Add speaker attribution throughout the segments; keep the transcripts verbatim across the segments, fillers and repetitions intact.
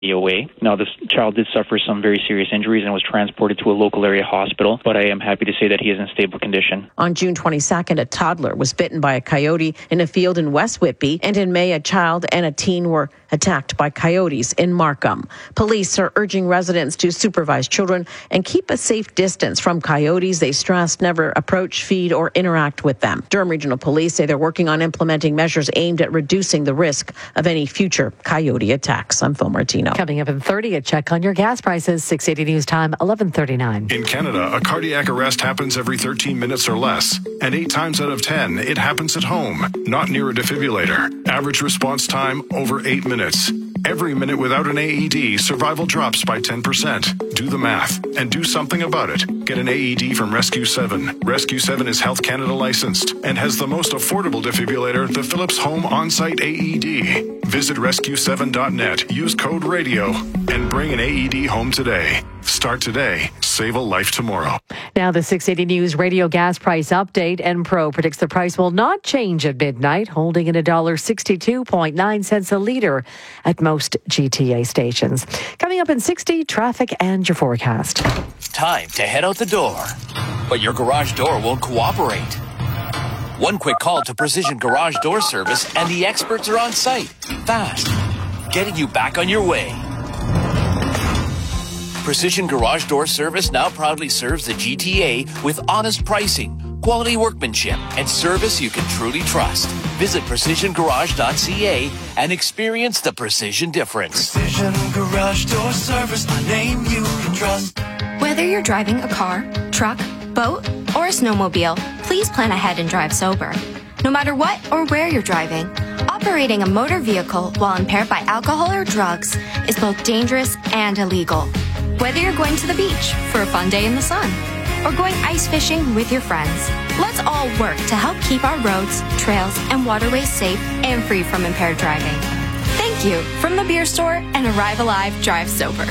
Speaker 1: away. Now, this child did suffer some very serious injuries and was transported to a local area hospital, but I am happy to say that he is in stable condition.
Speaker 2: On June twenty-second, a toddler was bitten by a coyote in a field in West Whitby, and in May, a child and a teen were attacked by coyotes in Markham. Police are urging residents to supervise children and keep a safe distance from coyotes. They stress never approach, feed, or interact with them. Durham Regional Police say they're working on implementing measures aimed at reducing the risk of any future coyote attacks. I'm Phil Martino.
Speaker 3: Coming up in thirty, a check on your gas prices. six eighty News Time, eleven thirty-nine.
Speaker 4: In Canada, a cardiac arrest happens every thirteen minutes or less. And eight times out of ten, it happens at home, not near a defibrillator. Average response time, over eight minutes. Every minute without an A E D, survival drops by ten percent. Do the math and do something about it. Get an A E D from Rescue seven. Rescue seven is Health Canada licensed and has the most affordable defibrillator, the Philips Home On-Site A E D. Visit rescue seven dot net, use code RADIO, and bring an A E D home today. Start today. Save a life tomorrow.
Speaker 3: Now the six eighty News Radio gas price update. Enpro predicts the price will not change at midnight, holding at one dollar sixty-two point nine cents a litre at most G T A stations. Coming up in sixty, traffic and your forecast.
Speaker 5: Time to head out the door, but your garage door won't cooperate. One quick call to Precision Garage Door Service and the experts are on site, fast, getting you back on your way. Precision Garage Door Service now proudly serves the G T A with honest pricing, quality workmanship, and service you can truly trust. Visit precision garage dot c a and experience the precision difference.
Speaker 6: Precision Garage Door Service, a name you can trust.
Speaker 7: Whether you're driving a car, truck, boat, or a snowmobile, please plan ahead and drive sober. No matter what or where you're driving, operating a motor vehicle while impaired by alcohol or drugs is both dangerous and illegal. Whether you're going to the beach for a fun day in the sun or going ice fishing with your friends, let's all work to help keep our roads, trails, and waterways safe and free from impaired driving. Thank you from the Beer Store and Arrive Alive Drive Sober.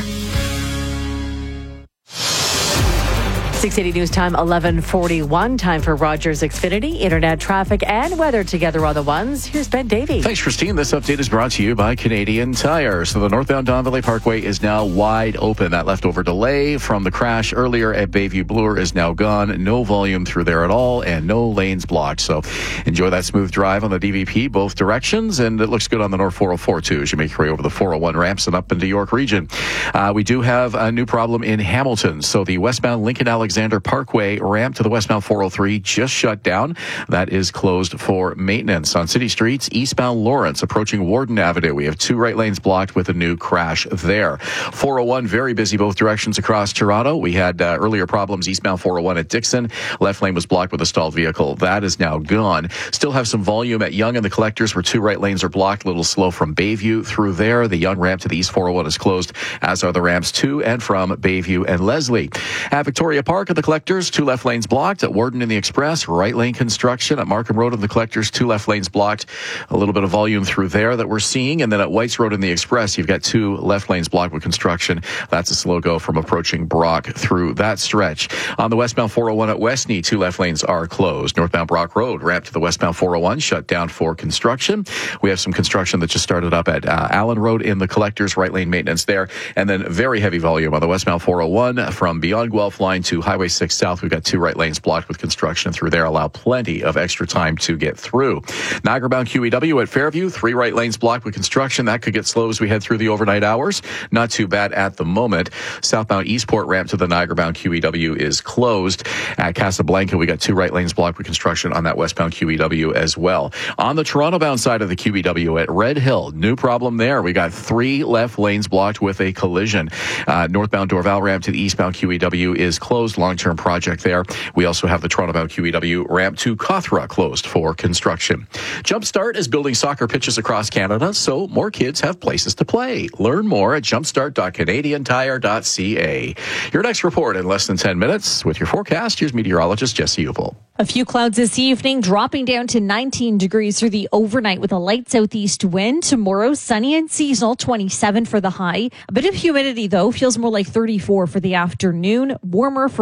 Speaker 3: six eighty News Time, eleven forty-one. Time for Rogers Xfinity, internet traffic and weather together on the ones. Here's Ben Davey.
Speaker 8: Thanks, Christine. This update is brought to you by Canadian Tire. So the northbound Don Valley Parkway is now wide open. That leftover delay from the crash earlier at Bayview Bloor is now gone. No volume through there at all and no lanes blocked. So enjoy that smooth drive on the D V P both directions. And it looks good on the North four oh four too as you make your way over the four oh one ramps and up into York Region. Uh, we do have a new problem in Hamilton. So the westbound Lincoln Alexander Alexander Parkway ramp to the westbound four oh three just shut down. That is closed for maintenance. On city streets, eastbound Lawrence approaching Warden Avenue. We have two right lanes blocked with a new crash there. four oh one, very busy both directions across Toronto. We had uh, earlier problems eastbound four oh one at Dixon. Left lane was blocked with a stalled vehicle. That is now gone. Still have some volume at Yonge and the Collectors where two right lanes are blocked. A little slow from Bayview through there. The Yonge ramp to the east four oh one is closed, as are the ramps to and from Bayview and Leslie. At Victoria Park at the Collectors, two left lanes blocked. At Warden in the Express, right lane construction. At Markham Road in the Collectors, two left lanes blocked. A little bit of volume through there that we're seeing. And then at Whites Road in the Express, you've got two left lanes blocked with construction. That's a slow go from approaching Brock through that stretch. On the westbound four oh one at Westney, two left lanes are closed. Northbound Brock Road, ramp to the westbound four oh one, shut down for construction. We have some construction that just started up at uh, Allen Road in the Collectors, right lane maintenance there. And then very heavy volume on the westbound four oh one from beyond Guelph line to Highway six South. We've got two right lanes blocked with construction through there. Allow plenty of extra time to get through. Niagara bound Q E W at Fairview, three right lanes blocked with construction. That could get slow as we head through the overnight hours. Not too bad at the moment. Southbound Eastport ramp to the Niagara bound Q E W is closed. At Casablanca, we got two right lanes blocked with construction on that westbound Q E W as well. On the Toronto bound side of the Q E W at Red Hill, new problem there. We got three left lanes blocked with a collision. Uh, northbound Dorval ramp to the eastbound Q E W is closed. Long-term project there. We also have the Toronto bound Q E W ramp to Cawthra closed for construction. Jumpstart is building soccer pitches across Canada so more kids have places to play. Learn more at jumpstart dot canadian tire dot c a. Your next report in less than ten minutes. With your forecast, here's meteorologist Jesse Upel.
Speaker 9: A few clouds this evening, dropping down to nineteen degrees through the overnight with a light southeast wind. Tomorrow, sunny and seasonal, twenty-seven for the high. A bit of humidity, though, feels more like thirty-four for the afternoon. Warmer for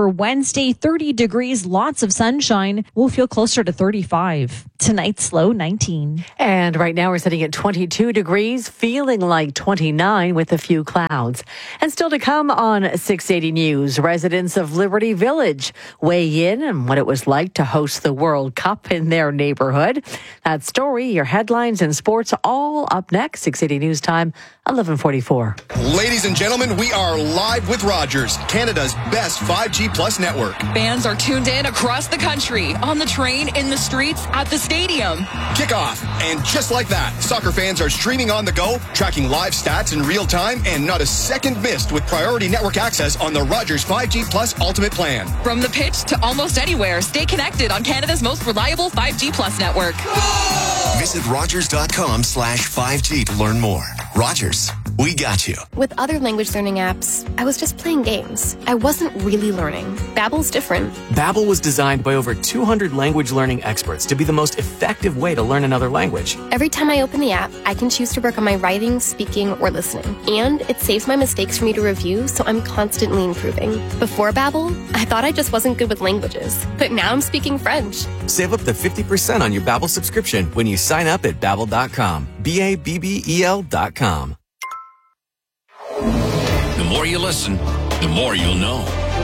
Speaker 9: for Wednesday, thirty degrees, lots of sunshine. We'll feel closer to thirty-five. Tonight's low, nineteen.
Speaker 3: And right now we're sitting at twenty-two degrees, feeling like twenty-nine with a few clouds. And still to come on six eighty News, residents of Liberty Village weigh in on what it was like to host the World Cup in their neighborhood. That story, your headlines and sports, all up next. six eighty News Time, eleven forty-four.
Speaker 10: Ladies and gentlemen, we are live with Rogers, Canada's best five G plus network.
Speaker 11: Fans are tuned in across the country, on the train, in the streets, at the stadium.
Speaker 10: Kickoff. And just like that, soccer fans are streaming on the go, tracking live stats in real time, and not a second missed with priority network access on the Rogers five G Plus Ultimate Plan.
Speaker 11: From the pitch to almost anywhere, stay connected on Canada's most reliable five G Plus network.
Speaker 12: Visit Rogers.com slash 5G to learn more. Rogers, we got you.
Speaker 13: With other language learning apps, I was just playing games. I wasn't really learning. Babbel's different.
Speaker 14: Babbel was designed by over two hundred language learning experts to be the most effective way to learn another language.
Speaker 13: Every time I open the app, I can choose to work on my writing, speaking, or listening. And it saves my mistakes for me to review, so I'm constantly improving. Before Babbel, I thought I just wasn't good with languages. But now I'm speaking French.
Speaker 14: Save up to fifty percent on your Babbel subscription when you sign up at babbel dot com. B A B B E L dot com.
Speaker 15: The more you listen, the more you'll know.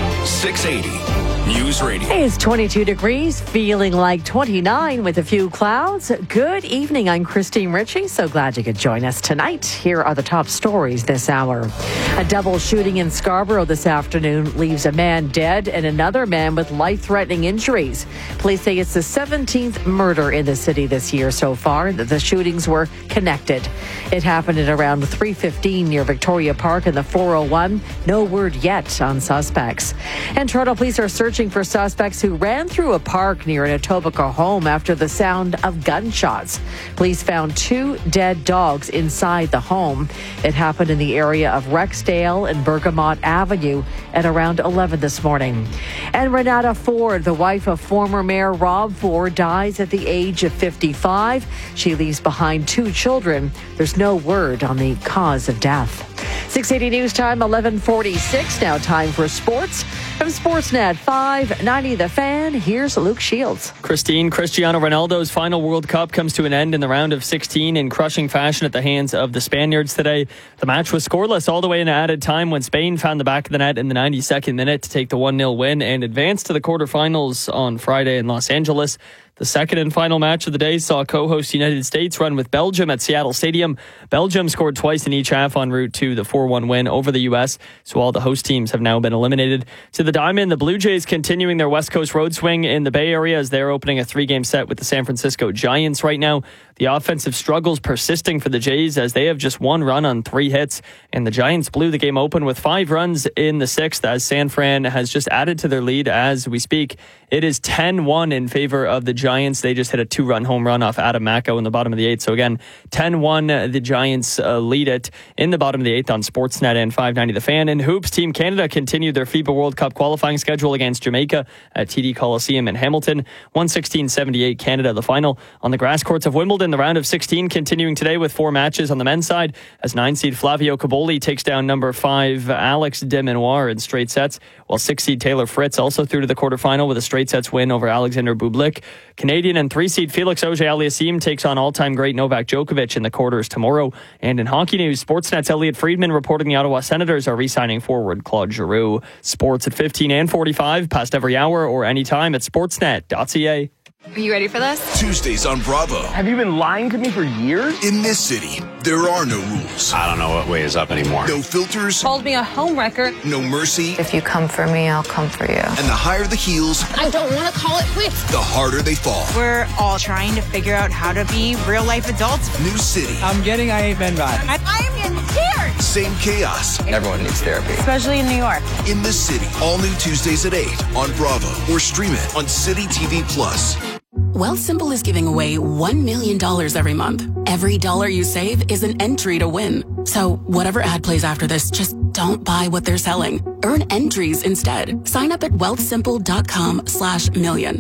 Speaker 15: six eighty News Radio.
Speaker 3: Hey, it's twenty-two degrees, feeling like twenty-nine with a few clouds. Good evening. I'm Christine Ritchie. So glad you could join us tonight. Here are the top stories this hour. A double shooting in Scarborough this afternoon leaves a man dead and another man with life-threatening injuries. Police say it's the seventeenth murder in the city this year so far. The shootings were connected. It happened at around three fifteen near Victoria Park in the four oh one. No word yet on suspects. And Toronto police are searching for suspects who ran through a park near an Etobicoke home after the sound of gunshots. Police found two dead dogs inside the home. It happened in the area of Rexdale and Bergamot Avenue at around eleven this morning. And Renata Ford, the wife of former Mayor Rob Ford, dies at the age of fifty-five. She leaves behind two children. There's no word on the cause of death. six eighty News Time, eleven forty-six. Now time for sports. From Sportsnet five ninety The Fan, here's Luke Shields.
Speaker 16: Christine, Cristiano Ronaldo's final World Cup comes to an end in the round of sixteen in crushing fashion at the hands of the Spaniards today. The match was scoreless all the way into added time when Spain found the back of the net in the ninety-second minute to take the one nil win and advance to the quarterfinals on Friday in Los Angeles. The second and final match of the day saw co-host United States run with Belgium at Seattle Stadium. Belgium scored twice in each half en route to the four one win over the U S, so all the host teams have now been eliminated. To the diamond, the Blue Jays continuing their West Coast road swing in the Bay Area as they're opening a three-game set with the San Francisco Giants right now. The offensive struggles persisting for the Jays as they have just one run on three hits, and the Giants blew the game open with five runs in the sixth as San Fran has just added to their lead as we speak. It is ten one in favor of the Giants. They just hit a two-run home run off Adam Macko in the bottom of the eighth. So again, ten one, the Giants uh, lead it in the bottom of the eighth on Sportsnet and five ninety The Fan. In hoops, Team Canada continued their FIBA World Cup qualifying schedule against Jamaica at T D Coliseum in Hamilton. one sixteen seventy-eight Canada the final. On the grass courts of Wimbledon, the round of sixteen continuing today with four matches on the men's side as nine-seed Flavio Caboli takes down number five Alex de Minaur in straight sets, while six-seed Taylor Fritz also through to the quarterfinal with a straight sets win over Alexander Bublik. Canadian and three-seed Felix Auger-Aliassime takes on all-time great Novak Djokovic in the quarters tomorrow. And in hockey news, Sportsnet's Elliot Friedman reporting the Ottawa Senators are re-signing forward Claude Giroux. Sports at fifteen and forty-five, past every hour or anytime at sportsnet dot c a.
Speaker 11: Are you ready for this?
Speaker 12: Tuesdays on Bravo.
Speaker 17: Have you been lying to me for years?
Speaker 12: In this city, there are no rules.
Speaker 18: I don't know what way is up anymore.
Speaker 12: No filters.
Speaker 11: Called me a homewrecker.
Speaker 12: No mercy.
Speaker 19: If you come for me, I'll come for you.
Speaker 12: And the higher the heels,
Speaker 11: I don't want to call it quits.
Speaker 12: the harder they fall.
Speaker 20: We're all trying to figure out how to be real-life adults.
Speaker 12: New city.
Speaker 17: I'm getting I Ain't Been Bad.
Speaker 20: I, I am in tears.
Speaker 12: Same chaos.
Speaker 18: Everyone needs therapy.
Speaker 20: Especially in New York.
Speaker 12: In this city. All new Tuesdays at eight on Bravo. Or stream it on City T V Plus.
Speaker 21: Wealthsimple is giving away one million dollars every month. Every dollar you save is an entry to win. So whatever ad plays after this, just don't buy what they're selling. Earn entries instead. Sign up at wealthsimple.com slash million.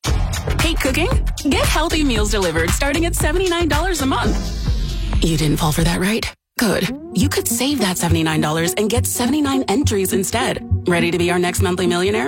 Speaker 21: Hate cooking? Get healthy meals delivered starting at seventy-nine dollars a month. You didn't fall for that, right? Good. You could save that seventy-nine dollars and get seventy-nine entries instead. Ready to be our next monthly millionaire?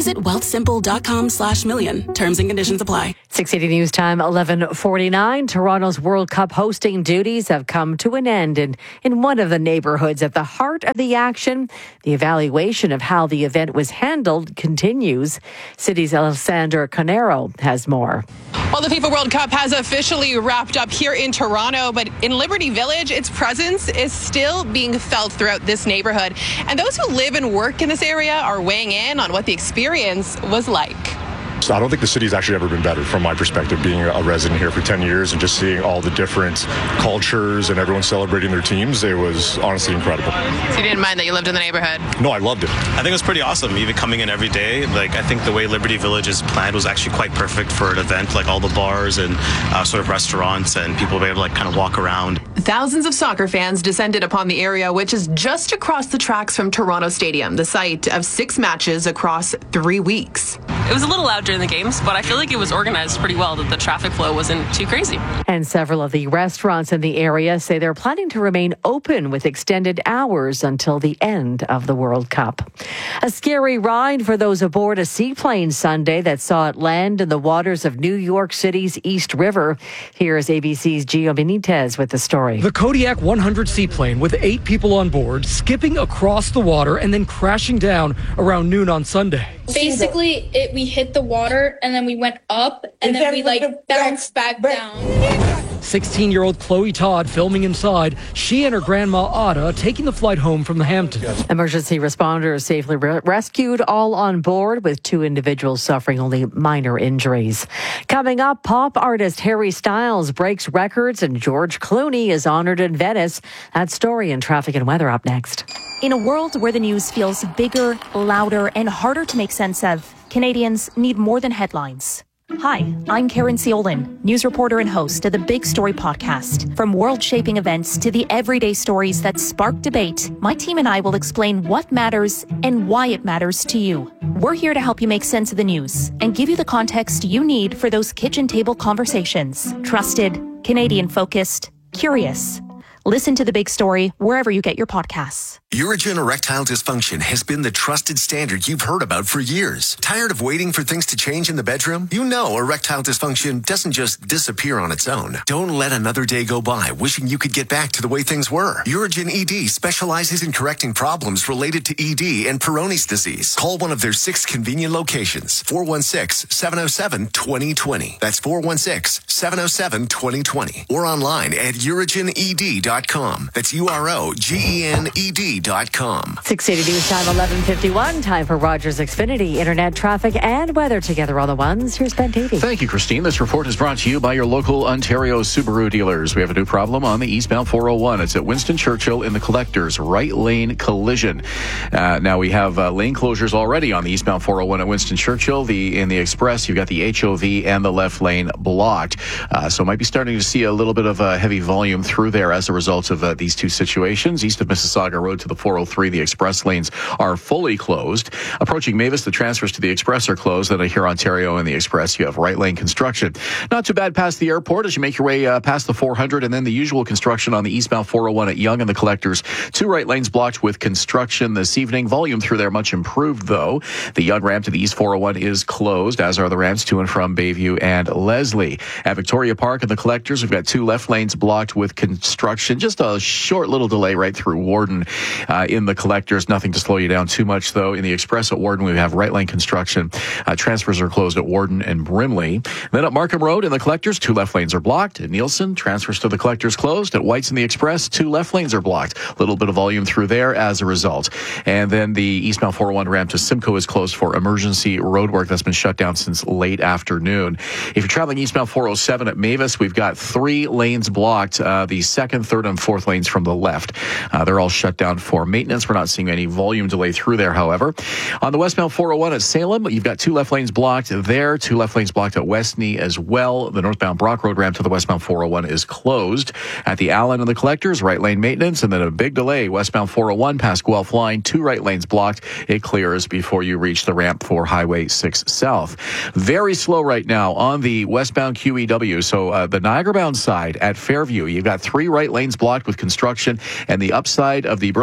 Speaker 21: Visit wealthsimple.com slash million. Terms and conditions apply.
Speaker 3: six eighty News Time, eleven forty-nine. Toronto's World Cup hosting duties have come to an end. And in one of the neighborhoods at the heart of the action, the evaluation of how the event was handled continues. City's Alessandra Conero has more.
Speaker 1: Well, the FIFA World Cup has officially wrapped up here in Toronto, but in Liberty Village, its presence is still being felt throughout this neighborhood. And those who live and work in this area are weighing in on what the experience was like.
Speaker 22: So I don't think the city's actually ever been better from my perspective, being a resident here for ten years and just seeing all the different cultures and everyone celebrating their teams. It was honestly incredible.
Speaker 1: So you didn't mind that you lived in the neighborhood?
Speaker 22: No, I loved it.
Speaker 23: I think it was pretty awesome, even coming in every day. Like, I think the way Liberty Village is planned was actually quite perfect for an event, like all the bars and uh, sort of restaurants, and people were able to like kind of walk around.
Speaker 1: Thousands of soccer fans descended upon the area, which is just across the tracks from Toronto Stadium, the site of six matches across three weeks.
Speaker 24: It was a little loud during the games, but I feel like it was organized pretty well, that the traffic flow wasn't too crazy.
Speaker 3: And several of the restaurants in the area say they're planning to remain open with extended hours until the end of the World Cup. A scary ride for those aboard a seaplane Sunday that saw it land in the waters of New York City's East River. Here's A B C's Gio Benitez with the story.
Speaker 25: The Kodiak one hundred seaplane with eight people on board, skipping across the water and then crashing down around noon on Sunday.
Speaker 26: Basically, it, we hit the water and then we went up and then we like bounced back down.
Speaker 25: sixteen-year-old Chloe Todd filming inside. She and her grandma Ada taking the flight home from the Hamptons.
Speaker 3: Emergency responders safely re- rescued all on board, with two individuals suffering only minor injuries. Coming up, pop artist Harry Styles breaks records and George Clooney is honored in Venice. That story and traffic and weather up next.
Speaker 27: In a world where the news feels bigger, louder, and harder to make sense of, Canadians need more than headlines. Hi, I'm Karen Ciolin, news reporter and host of the Big Story podcast. From world-shaping events to the everyday stories that spark debate, my team and I will explain what matters and why it matters to you. We're here to help you make sense of the news and give you the context you need for those kitchen table conversations. Trusted, Canadian-focused, curious. Listen to The Big Story wherever you get your podcasts.
Speaker 12: Urigen erectile dysfunction has been the trusted standard you've heard about for years. Tired of waiting for things to change in the bedroom? You know erectile dysfunction doesn't just disappear on its own. Don't let another day go by wishing you could get back to the way things were. Urigen E D specializes in correcting problems related to E D and Peyronie's disease. Call one of their six convenient locations. four one six, seven oh seven, two oh two oh. That's four one six, seven oh seven, two oh two oh. Or online at urigen e d dot com. That's U R O G E N E D dot com.
Speaker 3: six eighty News Time, eleven fifty-one. Time for Rogers Xfinity. Internet, traffic, and weather together all the ones. Here's Ben Davey.
Speaker 8: Thank you, Christine. This report is brought to you by your local Ontario Subaru dealers. We have a new problem on the eastbound four oh one. It's at Winston Churchill in the Collectors right lane collision. Uh, now we have uh, lane closures already on the eastbound four oh one at Winston Churchill. The in the Express, you've got the H O V and the left lane blocked. Uh, so might be starting to see a little bit of uh, heavy volume through there as a result of uh, these two situations. East of Mississauga Road to the four oh three, the express lanes are fully closed. Approaching Mavis, the transfers to the Express are closed. Then here Ontario and the Express, you have right lane construction. Not too bad past the airport as you make your way uh, past the four hundred, and then the usual construction on the eastbound four oh one at Yonge and the Collectors. Two right lanes blocked with construction this evening. Volume through there much improved, though. The Yonge ramp to the east four oh one is closed, as are the ramps to and from Bayview and Leslie. At Victoria Park and the Collectors, we've got two left lanes blocked with construction. Just a short little delay right through Warden uh, in the Collectors. Nothing to slow you down too much, though. In the Express at Warden, we have right lane construction. Uh, transfers are closed at Warden and Brimley. Then at Markham Road in the Collectors, two left lanes are blocked. At Nielsen, transfers to the Collectors closed. At White's in the Express, two left lanes are blocked. A little bit of volume through there as a result. And then the eastbound four oh one ramp to Simcoe is closed for emergency road work that's been shut down since late afternoon. If you're traveling eastbound four oh seven at Mavis, we've got three lanes blocked. Uh, the second, third, and fourth lanes from the left. Uh, they're all shut down for maintenance. We're not seeing any volume delay through there, however. On the westbound four oh one at Salem, you've got two left lanes blocked there, two left lanes blocked at Westney as well. The northbound Brock Road ramp to the westbound four oh one is closed. At the Allen and the Collectors, right lane maintenance, and then a big delay westbound four oh one past Guelph Line, two right lanes blocked. It clears before you reach the ramp for Highway six South. Very slow right now on the westbound Q E W. So uh, the Niagara bound side at Fairview, you've got three right lanes blocked with construction, and the upside of the Burlington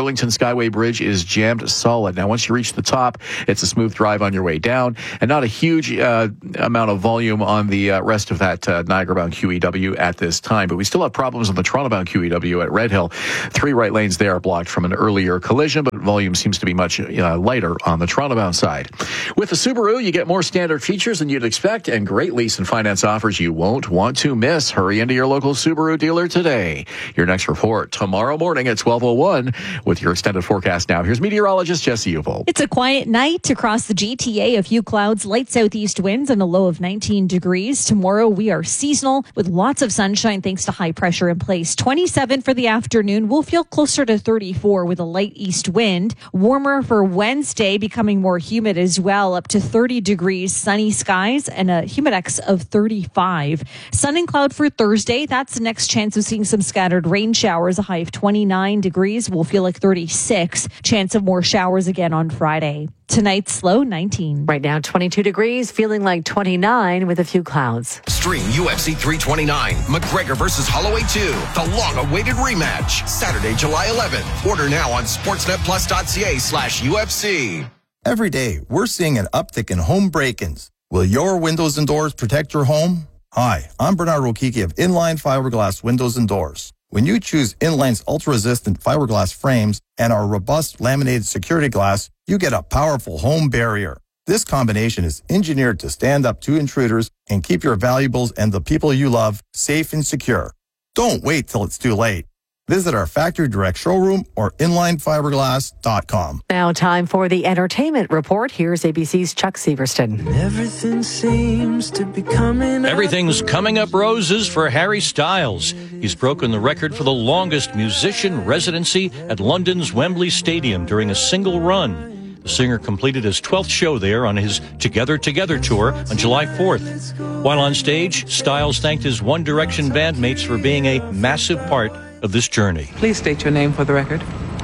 Speaker 8: Burlington Skyway Bridge is jammed solid. Now, once you reach the top, it's a smooth drive on your way down, and not a huge uh, amount of volume on the uh, rest of that uh, Niagara-bound Q E W at this time. But we still have problems on the Toronto-bound Q E W at Red Hill. Three right lanes there are blocked from an earlier collision, but volume seems to be much uh, lighter on the Toronto-bound side. With the Subaru, you get more standard features than you'd expect and great lease and finance offers you won't want to miss. Hurry into your local Subaru dealer today. Your next report tomorrow morning at twelve oh one with your extended forecast now. Here's meteorologist Jesse Uval.
Speaker 2: It's a quiet night across the G T A. A few clouds, light southeast winds, and a low of nineteen degrees. Tomorrow we are seasonal with lots of sunshine thanks to high pressure in place. twenty-seven for the afternoon. We'll feel closer to thirty-four with a light east wind. Warmer for Wednesday, becoming more humid as well, up to thirty degrees, sunny skies, and a humidex of thirty-five. Sun and cloud for Thursday. That's the next chance of seeing some scattered rain showers. A high of twenty-nine degrees. We'll feel like thirty-six. Chance of more showers again on Friday. Tonight's low nineteen.
Speaker 3: Right now, twenty-two degrees, feeling like twenty-nine with a few clouds.
Speaker 4: Stream U F C three twenty-nine, McGregor versus Holloway two, the long-awaited rematch. Saturday, July eleventh. Order now on sportsnetplus.ca slash UFC.
Speaker 5: Every day, we're seeing an uptick in home break-ins. Will your windows and doors protect your home? Hi, I'm Bernard Rokiki of Inline Fiberglass Windows and Doors. When you choose Inline's ultra-resistant fiberglass frames and our robust laminated security glass, you get a powerful home barrier. This combination is engineered to stand up to intruders and keep your valuables and the people you love safe and secure. Don't wait till it's too late. Visit our factory direct showroom or inline fiberglass dot com.
Speaker 3: Now time for the entertainment report. Here's A B C's Chuck Severston.
Speaker 6: Everything seems to be coming up.
Speaker 7: Everything's coming up roses for Harry Styles. He's broken the record for the longest musician residency at London's Wembley Stadium during a single run. The singer completed his twelfth show there on his Together Together tour on July fourth. While on stage, Styles thanked his One Direction bandmates for being a massive part of this journey.
Speaker 9: Please state your name for the record.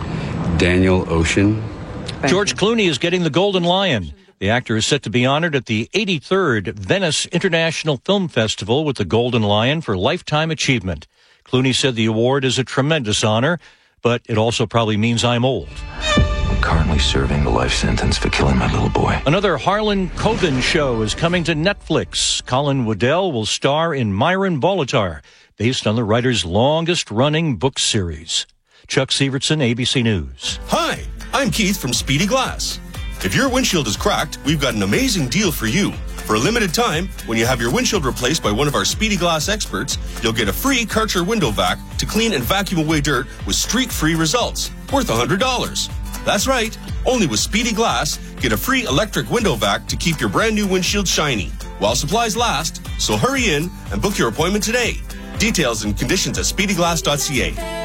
Speaker 18: Daniel Ocean.
Speaker 7: Thank George you. Clooney is getting the Golden Lion. The actor is set to be honored at the eighty-third Venice International Film Festival with the Golden Lion for Lifetime Achievement. Clooney said the award is a tremendous honor, but it also probably means I'm old.
Speaker 10: I'm currently serving a life sentence for killing my little boy.
Speaker 7: Another Harlan Coben show is coming to Netflix. Colin Waddell will star in Myron Bolitar, based on the writer's longest-running book series. Chuck Severson, A B C News.
Speaker 28: Hi, I'm Keith from Speedy Glass. If your windshield is cracked, we've got an amazing deal for you. For a limited time, when you have your windshield replaced by one of our Speedy Glass experts, you'll get a free Karcher window vac to clean and vacuum away dirt with streak-free results, worth one hundred dollars. That's right, only with Speedy Glass, get a free electric window vac to keep your brand new windshield shiny, while supplies last, so hurry in and book your appointment today. Details and conditions at speedy glass dot c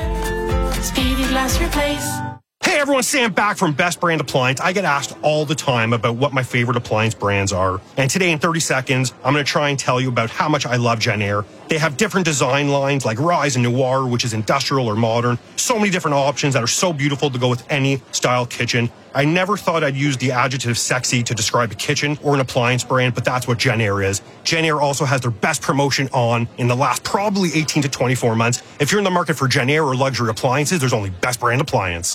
Speaker 28: a.
Speaker 29: Speedy Glass Replace.
Speaker 30: Hey everyone, Sam back from Best Brand Appliance. I get asked all the time about what my favorite appliance brands are. And today in thirty seconds, I'm going to try and tell you about how much I love Genair. They have different design lines like Rise and Noir, which is industrial or modern. So many different options that are so beautiful to go with any style kitchen. I never thought I'd use the adjective sexy to describe a kitchen or an appliance brand, but that's what Genair is. Genair also has their best promotion on in the last probably eighteen to twenty-four months. If you're in the market for Genair or luxury appliances, there's only Best Brand Appliance.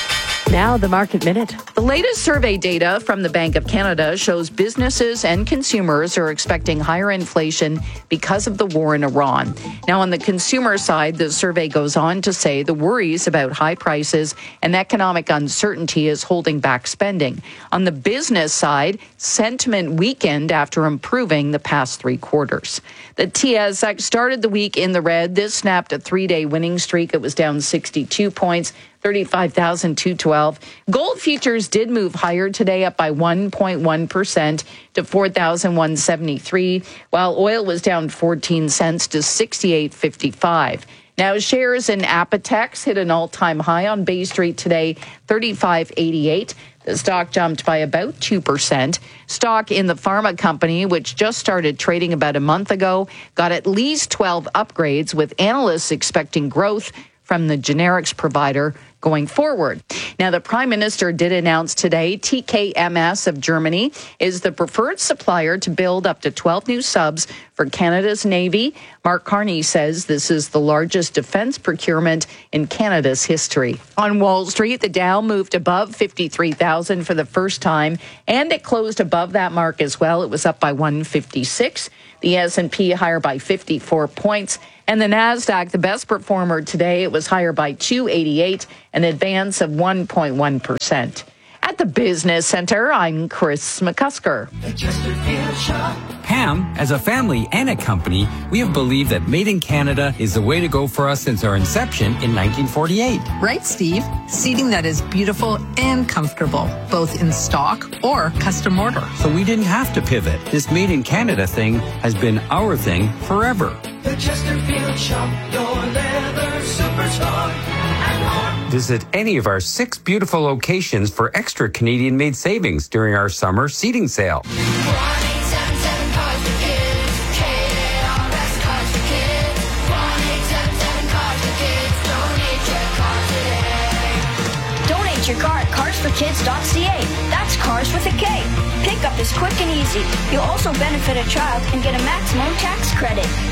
Speaker 3: Now the Market Minute.
Speaker 31: The latest survey data from the Bank of Canada shows businesses and consumers are expecting higher inflation because of the war in Iran. Now, on the consumer side, the survey goes on to say the worries about high prices and economic uncertainty is holding back spending. On the business side, sentiment weakened after improving the past three quarters. The T S X started the week in the red. This snapped a three-day winning streak. It was down sixty-two points. thirty-five thousand two hundred twelve. Gold futures did move higher today, up by one point one percent to four thousand one hundred seventy-three, while oil was down fourteen cents to sixty-eight fifty-five. Now, shares in Apotex hit an all-time high on Bay Street today, thirty-five eighty-eight. The stock jumped by about two percent. Stock in the pharma company, which just started trading about a month ago, got at least twelve upgrades, with analysts expecting growth from the generics provider going forward. Now, the Prime Minister did announce today T K M S of Germany is the preferred supplier to build up to twelve new subs for Canada's Navy. Mark Carney says this is the largest defense procurement in Canada's history. On Wall Street, the Dow moved above fifty-three thousand for the first time, and it closed above that mark as well. It was up by one fifty-six. The S and P higher by fifty-four points. And the NASDAQ, the best performer today, it was higher by two eighty-eight, an advance of one point one percent. At the Business Center, I'm Chris McCusker.
Speaker 9: Pam, as a family and a company, we have believed that Made in Canada is the way to go for us since our inception in nineteen forty-eight.
Speaker 11: Right, Steve. Seating that is beautiful and comfortable, both in stock or custom order.
Speaker 9: So we didn't have to pivot. This Made in Canada thing has been our thing forever.
Speaker 6: The Chesterfield Shop, your leather superstar.
Speaker 9: Visit any of our six beautiful locations for extra Canadian-made savings during our summer seating sale.
Speaker 13: Donate your car at cars for kids dot c a. That's cars with a K. Pickup is quick and easy. You'll also benefit a child and get a maximum tax credit.